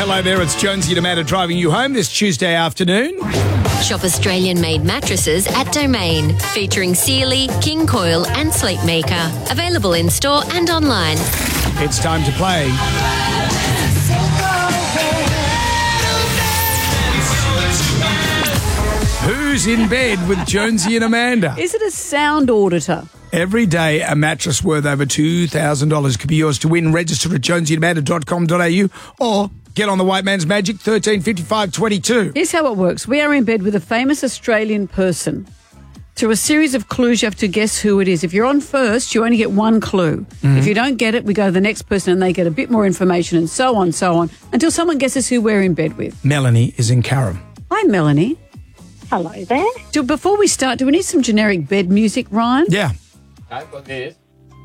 Hello there, it's Jonesy and Amanda driving you home this Tuesday afternoon. Shop Australian-made mattresses at Domain, featuring Sealy, King Coil and Sleepmaker. Available in-store and online. It's time to play. Who's in bed with Jonesy and Amanda? Is it a sound auditor? Every day, a mattress worth over $2,000 could be yours to win. Register at jonesyandamanda.com.au or get on the White Man's Magic 135522. Here's how it works. We are in bed with a famous Australian person. Through a series of clues, you have to guess who it is. If you're on first, you only get one clue. Mm-hmm. If you don't get it, we go to the next person and they get a bit more information and so on, until someone guesses who we're in bed with. Melanie is in Carrum. Hi, Melanie. Hello there. Before we start, do we need some generic bed music, Ryan? Yeah. I've got this.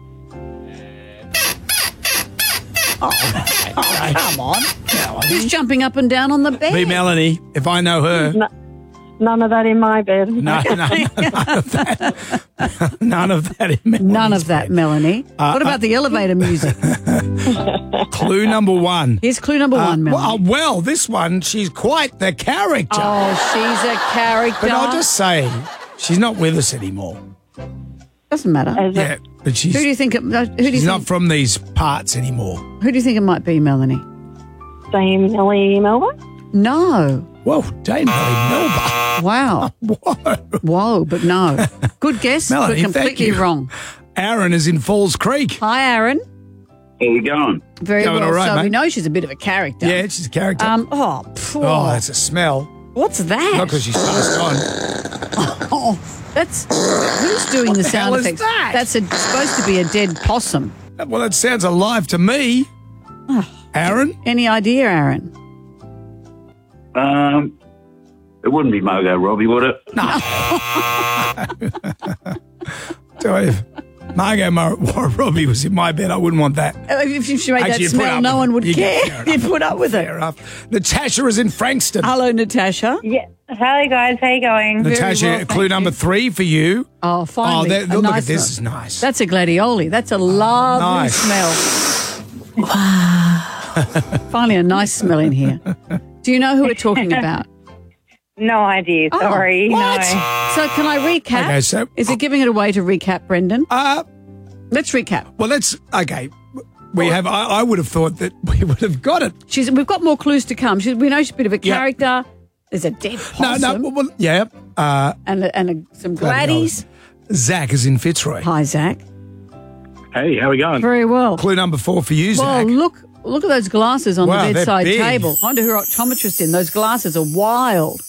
Come on. Who's jumping up and down on the bed? Be Melanie, if I know her. None of that in my bed. No, none of that. None of that in Melanie's None of that, bed. Melanie. What about the elevator music? Clue number one. Here's clue number one, Melanie. Well, this one, she's quite the character. Oh, she's a character. But I'll just say, she's not with us anymore. Doesn't matter. Yeah, but she's, Who do you think? she's not from these parts anymore. Who do you think it might be, Melanie? Dame Ellie Melba? No. Whoa, Dame Ellie Melba. Wow. Whoa, but no. Good guess, Melanie, but completely thank you. wrong. Aaron is in Falls Creek. Hi, Aaron. How you going? Very Going well. all right, so we mate. know she's a bit of a character. Yeah, she's a character. Oh, that's a smell. what's that? Not because she's passed on. Oh, that's who's doing the sound hell is effects? that? That's supposed to be a dead possum. Well, it sounds alive to me. Aaron? Any idea, Aaron? It wouldn't be Margot Robbie, would it? Margot Robbie was in my bed. I wouldn't want that. If she made Actually, that you put smell, up no with one it. would You care. get fair You'd enough. put up with Fair it. enough. Natasha is in Frankston. Hello, Natasha. Yeah. Hi, guys. How you going? Natasha, well, clue thank number you. 3 for you. Oh, finally. Look a nice at this. one. Is nice. That's a gladioli. That's a lovely Nice. smell. Finally, a nice smell in here. Do you know who we're talking about? No idea. Oh, Sorry. what? No. So can I recap? Okay, so- Is it giving it away to recap, Brendan? Let's recap. Well, that's okay. We have. I would have thought that we would have got it. We've got more clues to come. We know she's a bit of a Yeah. character. There's a dead possum. Well, yeah. And some gladdies. Zach is in Fitzroy. Hi, Zach. Hey, how we going? Very well. Clue number 4 for you, Well, Zach. look at those glasses on Wow, the they're bedside big. table. I wonder who her optometrist in. Those glasses are wild.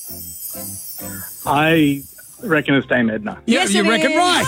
I reckon it's Dame Edna. Yeah, Yes, you it reckon is. right.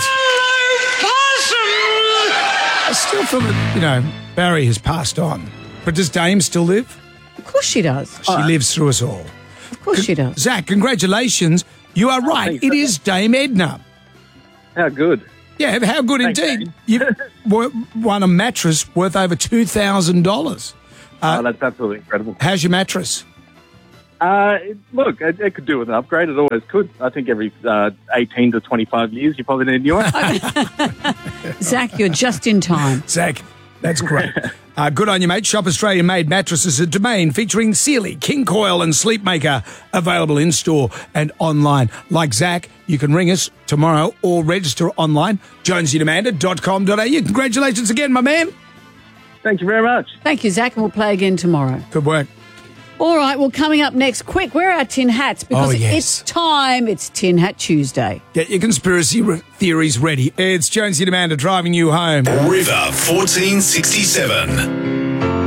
I still feel that, Barry has passed on. But does Dame still live? Of course she does. She lives through us all. Of course she does. Zach, congratulations. You are right. thanks. It is Dame Edna. How good. Yeah, how good Thanks, indeed. You've won a mattress worth over $2,000. That's absolutely incredible. How's your mattress? Look, it could do with an upgrade. It always could. I think every 18 to 25 years, you probably need a new one. Zach, you're just in time. Zach, that's great. Good on you, mate. Shop Australian-made mattresses at Domain featuring Sealy, King Coil and Sleepmaker. Available in-store and online. Like Zach, you can ring us tomorrow or register online, jonesyandamanda.com.au. Congratulations again, my man. Thank you very much. Thank you, Zach, and we'll play again tomorrow. Good work. All right, well, coming up next, quick, where are our tin hats? Because Oh, yes. it's time. It's Tin Hat Tuesday. Get your conspiracy theories ready. It's Jonesy and Amanda driving you home. River 1467.